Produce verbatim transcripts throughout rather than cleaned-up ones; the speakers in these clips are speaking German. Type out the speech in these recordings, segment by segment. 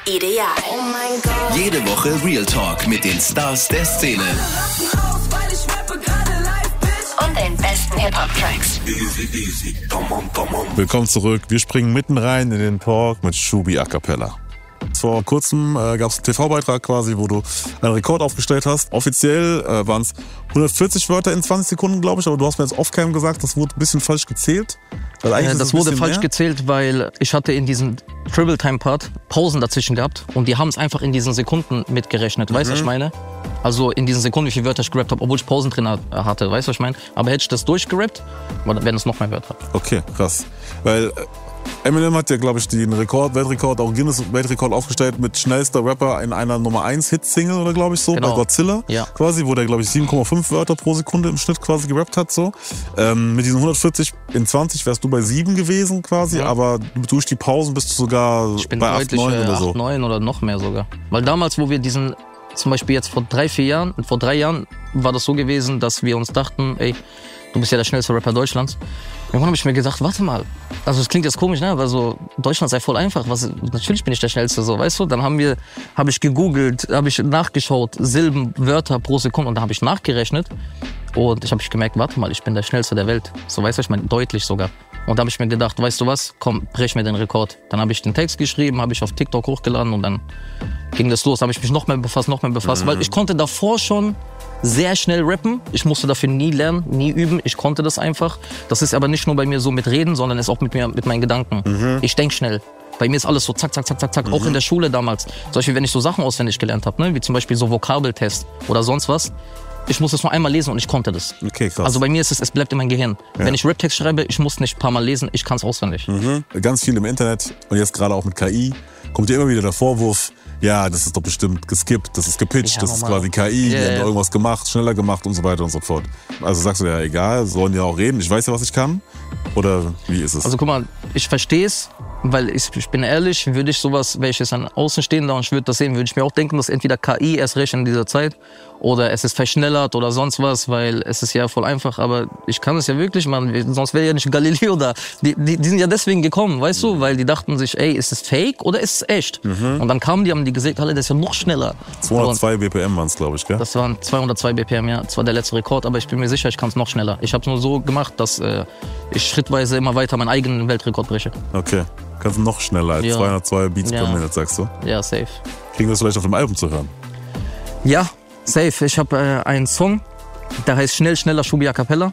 Ideal. Oh mein Gott. Jede Woche Real Talk mit den Stars der Szene. Und den besten Hip-Hop-Tracks. Willkommen zurück. Wir springen mitten rein in den Talk mit Shubi A Cappella. Vor kurzem äh, gab es einen T V-Beitrag quasi, wo du einen Rekord aufgestellt hast. Offiziell äh, waren es hundertvierzig Wörter in zwanzig Sekunden, glaube ich, aber du hast mir jetzt off-cam gesagt, das wurde ein bisschen falsch gezählt. Weil eigentlich Äh, ist das es ein wurde bisschen falsch mehr. gezählt, weil ich hatte in diesem Triple-Time-Part Pausen dazwischen gehabt und die haben es einfach in diesen Sekunden mitgerechnet. Weißt du, was ich meine? Also in diesen Sekunden, wie viele Wörter ich gerappt habe, obwohl ich Pausen drin hatte. Weißt du, was ich meine? Aber hätte ich das durchgerappt, dann wären es noch mehr Wörter. Okay, krass. Weil äh, Eminem hat ja, glaube ich, den Rekord, Weltrekord, auch Guinness-Weltrekord aufgestellt mit schnellster Rapper in einer Nummer eins Hit-Single oder glaube ich so, Genau. bei Godzilla Ja. quasi, wo der, glaube ich, sieben Komma fünf Wörter pro Sekunde im Schnitt quasi gerappt hat. So. Ähm, mit diesen hundertvierzig in zwanzig wärst du bei sieben gewesen quasi, Ja. aber durch die Pausen bist du sogar Ich bin bei acht, deutlich neun äh, oder so. acht, neun oder noch mehr sogar. Weil damals, wo wir diesen, zum Beispiel jetzt vor drei, vier Jahren, vor drei Jahren war das so gewesen, dass wir uns dachten, ey, du bist ja der schnellste Rapper Deutschlands. Irgendwann habe ich mir gedacht, warte mal, also es klingt jetzt komisch, ne, aber so, Deutschland sei voll einfach, was, natürlich bin ich der Schnellste, so, weißt du, dann haben wir, habe ich gegoogelt, habe ich nachgeschaut, Silben, Wörter pro Sekunde und da habe ich nachgerechnet und ich habe gemerkt, warte mal, ich bin der Schnellste der Welt, so, weißt du, ich meine, deutlich sogar. Und da habe ich mir gedacht, weißt du was, komm, brech mir den Rekord. Dann habe ich den Text geschrieben, habe ich auf TikTok hochgeladen und dann ging das los, habe ich mich noch mehr befasst, noch mehr befasst, mhm. weil ich konnte davor schon sehr schnell rappen. Ich musste dafür nie lernen, nie üben. Ich konnte das einfach. Das ist aber nicht nur bei mir so mit Reden, sondern ist auch mit mir, mit meinen Gedanken. Mhm. Ich denke schnell. Bei mir ist alles so zack, zack, zack, zack, zack. Mhm. Auch in der Schule damals. Zum Beispiel, wenn ich so Sachen auswendig gelernt habe, ne? Wie zum Beispiel so Vokabeltest oder sonst was. Ich muss es nur einmal lesen und ich konnte das. Okay, krass. Also bei mir ist es, es bleibt in meinem Gehirn. Ja. Wenn ich Raptext schreibe, ich muss nicht ein paar Mal lesen, ich kann es auswendig. Mhm. Ganz viel im Internet und jetzt gerade auch mit K I kommt ja immer wieder der Vorwurf, ja, das ist doch bestimmt geskippt, das ist gepitcht, Ja, das ist normal. quasi K I, die Yeah, haben da yeah. irgendwas gemacht, schneller gemacht und so weiter und so fort. Also sagst du ja, egal, sollen ja auch reden, ich weiß ja, was ich kann? Oder wie ist es? Also guck mal, ich verstehe es, weil ich, ich bin ehrlich, würde ich sowas, wäre ich jetzt ein Außenstehender und ich würde das sehen, würde ich mir auch denken, dass entweder K I erst recht in dieser Zeit oder es ist verschnellert oder sonst was, weil es ist ja voll einfach, aber ich kann es ja wirklich machen, sonst wäre ja nicht Galileo da. Die, die, die sind ja deswegen gekommen, weißt du, weil die dachten sich, ey, ist es fake oder ist es echt? Mhm. Und dann kamen die, haben die gesagt, Alter, das ist ja noch schneller. zweihundertzwei B P M waren es, glaube ich, gell? Das waren zweihundertzwei B P M, ja. Das war der letzte Rekord, aber ich bin mir sicher, ich kann es noch schneller. Ich habe es nur so gemacht, dass äh, ich schrittweise immer weiter meinen eigenen Weltrekord breche. Okay, kannst du noch schneller als Ja. zweihundertzwei Beats Ja. per Minute, sagst du? Ja, safe. Kriegen wir das vielleicht auf dem Album zu hören? Ja, safe. Ich habe äh, einen Song, der heißt Schnell, schneller Shubi A Cappella.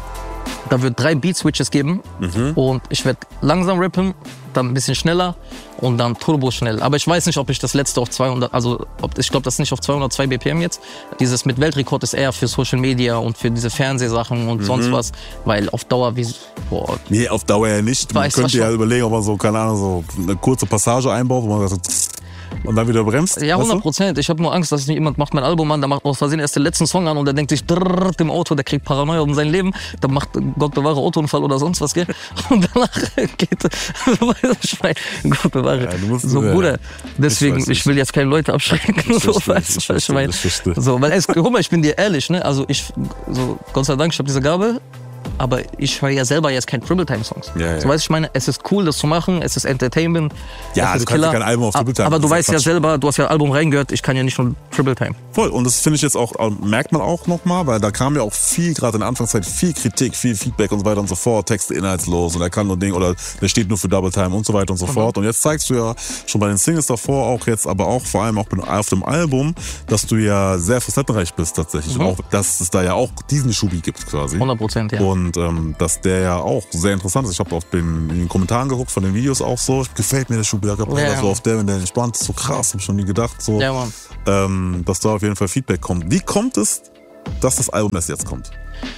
Da wird drei Beat-Switches geben Mhm. und ich werde langsam rappen, dann ein bisschen schneller und dann turbo schnell. Aber ich weiß nicht, ob ich das letzte auf zweihundert, also ob, ich glaube, das ist nicht auf zweihundertzwei B P M jetzt. Dieses mit Weltrekord ist eher für Social Media und für diese Fernsehsachen und Mhm. sonst was, weil auf Dauer wie, boah, Nee, auf Dauer ja nicht. Man Weiß, könnte was ja schon- überlegen, ob man so, keine Ahnung, so eine kurze Passage einbaut, wo man sagt, und dann wieder bremst. ja, weißt du? hundert Prozent. Ich habe nur Angst, dass jemand macht mein Album an, der macht aus Versehen erst den letzten Song an und der denkt sich drrrr, im Auto, der kriegt Paranoia um sein Leben, dann macht Gott bewahre Autounfall oder sonst was, gell? Und danach geht, ich meine, Gott bewahre. Ja, du musst- so, ja, Bruder, deswegen, ich ich, weiß nicht. will jetzt keine Leute abschrecken. Ich So, verstehe, weißt ich du, was ich verstehe, meine? ich verstehe. So, weil es, guck mal, ich bin dir ehrlich, ne? Also ich, so, Gott sei Dank, ich habe diese Gabe. Aber ich höre ja selber jetzt keine Triple-Time-Songs. Ja, ja. So, weißt du, ich meine, es ist cool, das zu machen, es ist Entertainment. Ja, es du ist kannst ja Killer. kein Album auf Triple-Time. Aber du Das ist weißt ja Quatsch. selber, du hast ja Album reingehört, ich kann ja nicht nur Triple-Time. Voll, und das finde ich jetzt auch, merkt man auch nochmal, weil da kam ja auch viel, gerade in der Anfangszeit, viel Kritik, viel Feedback und so weiter und so fort, Texte inhaltslos und er kann nur Ding oder der steht nur für Double Time und so weiter und so fort. Und jetzt zeigst du ja schon bei den Singles davor, auch jetzt, aber auch vor allem auch auf dem Album, dass du ja sehr facettenreich bist tatsächlich. Mhm. Und auch, dass es da ja auch diesen Shubi gibt quasi. hundert Prozent, ja. Und ähm, dass der ja auch sehr interessant ist. Ich habe auf den, in den Kommentaren geguckt von den Videos auch so. Gefällt mir der Shubi A Cappella, Ja, ja. so auf der, wenn der entspannt ist, so krass, hab ich schon nie gedacht. So, Ja, Mann. ähm, dass da auf jeden Fall Feedback kommt. Wie kommt es, dass das Album erst jetzt kommt?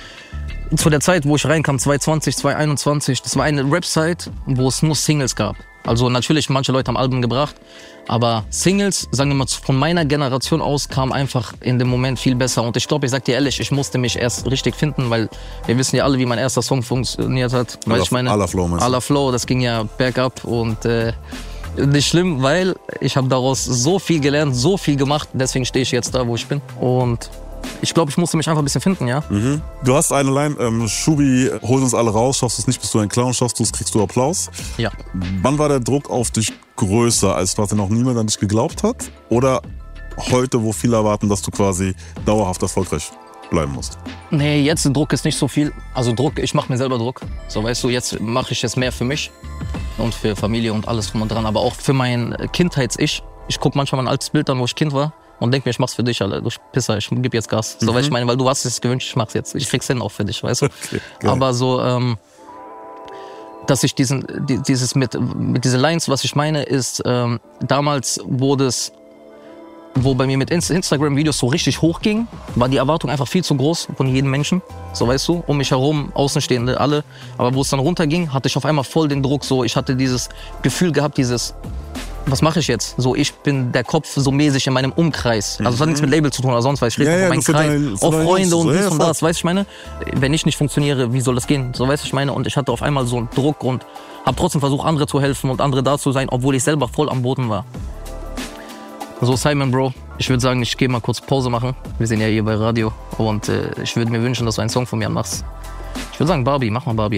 Zu der Zeit, wo ich reinkam, zwanzig zwanzig, zwanzig einundzwanzig, das war eine Rap-Zeit, wo es nur Singles gab. Also natürlich, manche Leute haben Alben gebracht, aber Singles, sagen wir mal, von meiner Generation aus, kam einfach in dem Moment viel besser. Und ich glaube, ich sag dir ehrlich, ich musste mich erst richtig finden, weil wir wissen ja alle, wie mein erster Song funktioniert hat. Weil ich meine, À la Flow, meinst du? À la Flow, das ging ja bergab und äh, nicht schlimm, weil ich habe daraus so viel gelernt, so viel gemacht, deswegen stehe ich jetzt da, wo ich bin. Und Ich glaube, ich musste mich einfach ein bisschen finden, ja. Mhm. Du hast eine Line, ähm, Schubi, hol uns alle raus, schaffst du es nicht, bist du ein Clown, schaffst du es, kriegst du Applaus. Ja. Wann war der Druck auf dich größer, als quasi noch niemand an dich geglaubt hat? Oder heute, wo viele erwarten, dass du quasi dauerhaft erfolgreich bleiben musst? Nee, jetzt der Druck ist nicht so viel. Also Druck, ich mache mir selber Druck. So, weißt du, jetzt mache ich es mehr für mich und für Familie und alles drum und dran, aber auch für mein Kindheits-Ich. Ich gucke manchmal mein altes Bild an, wo ich Kind war und denke mir, ich mach's für dich, Alter. Du Pisser, ich gebe jetzt Gas. So, mhm. weißt du, ich meine, weil du hast es gewünscht, ich mach's jetzt. Ich krieg's hin auch für dich, weißt du. Okay, aber so, ähm, dass ich diesen, die, dieses mit, mit diese Lines, was ich meine, ist, ähm, damals wurde es, wo bei mir mit Instagram-Videos so richtig hochging, war die Erwartung einfach viel zu groß von jedem Menschen. So, weißt du, um mich herum, Außenstehende, alle. Aber wo es dann runterging, hatte ich auf einmal voll den Druck. So, ich hatte dieses Gefühl gehabt, dieses, was mache ich jetzt? So, ich bin der Kopf so mäßig in meinem Umkreis. Also, das hat nichts mit Label zu tun oder sonst was. Ich rede ja, ja, von meinem Kreis, dein, auch Freunde und so, dies ja, und voll. das. Weißt du, ich meine, wenn ich nicht funktioniere, wie soll das gehen? So, weißt du, ich meine, und ich hatte auf einmal so einen Druck und habe trotzdem versucht, andere zu helfen und andere da zu sein, obwohl ich selber voll am Boden war. So, Simon, Bro, ich würde sagen, ich gehe mal kurz Pause machen. Wir sind ja hier bei Radio und äh, ich würde mir wünschen, dass du einen Song von mir anmachst. Ich würde sagen, Barbie, mach mal Barbie.